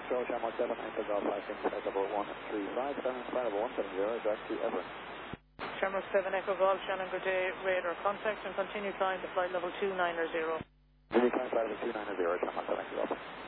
Control, Channel 7, Echo Golf, 5 level 135, 7 level 170, direct to Everett. Shamrock 7 Echo Golf, Shannon, good day, radar contact and continue climb to flight level 290. Continue climb flight level 290, Channel 7 Echo Golf.